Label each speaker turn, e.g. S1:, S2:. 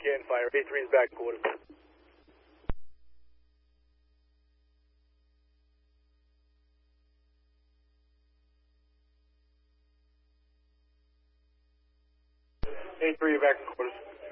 S1: Again, fire. A3 is back in quarters. A3, you're back in quarters.